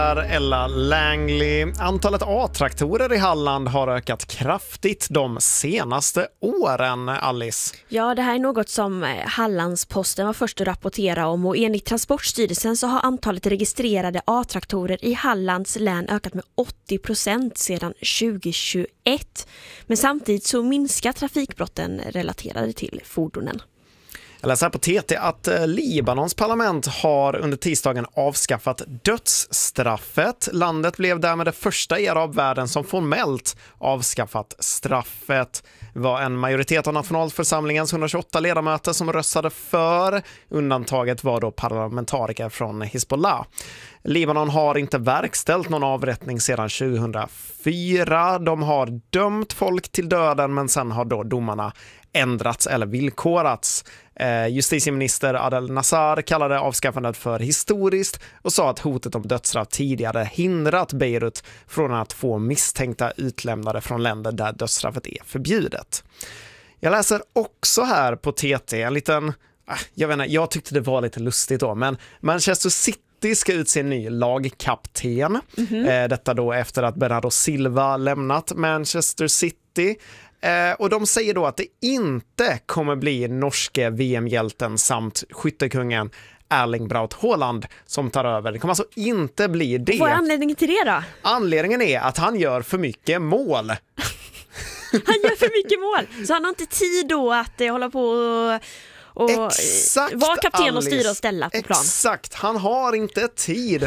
Ella Langley. Antalet A-traktorer i Halland har ökat kraftigt de senaste åren, Alice. Ja, det här är något som Hallandsposten var först att rapportera om, och enligt Transportstyrelsen så har antalet registrerade A-traktorer i Hallands län ökat med 80% sedan 2021. Men samtidigt så minskar trafikbrotten relaterade till fordonen. Jag läser här på TT att Libanons parlament har under tisdagen avskaffat dödsstraffet. Landet blev därmed det första i arabvärlden som formellt avskaffat straffet. Det var en majoritet av nationalförsamlingens 128 ledamöter som röstade för. Undantaget var då parlamentariker från Hezbollah. Libanon har inte verkställt någon avrättning sedan 2004. De har dömt folk till döden, men sen har då domarna ändrats eller villkorats. Justitieminister Adel Nassar kallade avskaffandet för historiskt och sa att hotet om dödsstraff tidigare hindrat Beirut från att få misstänkta utlämnade från länder där dödsstraffet är förbjudet. Jag läser också här på TT en liten, jag tyckte det var lite lustigt då, men Manchester City ska utse en ny lagkapten. Detta då efter att Bernardo Silva lämnat Manchester City. Och de säger då att det inte kommer bli norske VM-hjälten samt skyttekungen Erling Braut Haaland som tar över. Det kommer alltså inte bli det. Vad är anledningen till det då? Anledningen är att han gör för mycket mål. Han gör för mycket mål, så han har inte tid då att hålla på och vara kapten och styra och ställa på plan. Exakt, han har inte tid.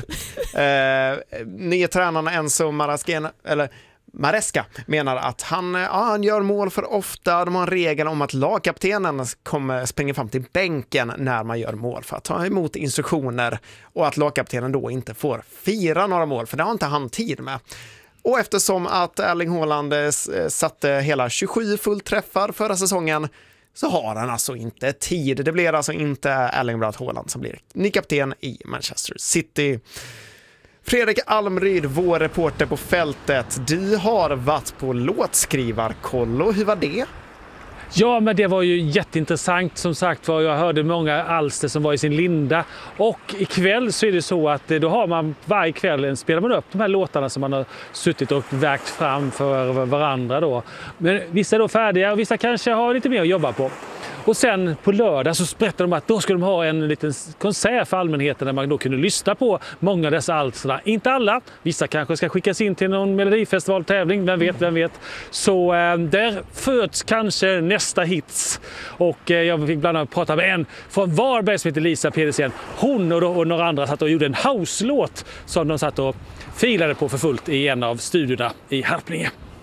Nya tränarna Enzo Maresca menar att han gör mål för ofta. De har en regel om att lagkaptenen kommer springa fram till bänken när man gör mål för att ta emot instruktioner, och att lagkaptenen då inte får fira några mål, för det har inte han tid med. Och eftersom att Erling Haaland satte hela 27 fullträffar förra säsongen, så har han alltså inte tid. Det blir alltså inte Erling Braut Haaland som blir ny kapten i Manchester City. Fredrik Almryd, vår reporter på fältet. Du har varit på låtskrivarkollo. Hur var det? Ja, men det var ju jätteintressant som sagt. Jag hörde många alster som var i sin linda. Och ikväll så är det så att då har man varje kväll spelar man upp de här låtarna som man har suttit och vägt fram för varandra då. Men vissa är då färdiga och vissa kanske har lite mer att jobba på. Och sen på lördag så berättade de att då skulle de ha en liten konsert för allmänheten där man då kunde lyssna på många av dessa alsterna. Inte alla, vissa kanske ska skickas in till någon melodifestivaltävling, vem vet. Så där föds kanske nästa hits. Och jag fick bland annat prata med en från Varberg som heter Lisa Pedersen. Hon och några andra satt och gjorde en house-låt som de satt och filade på för fullt i en av studiorna i Harplinge.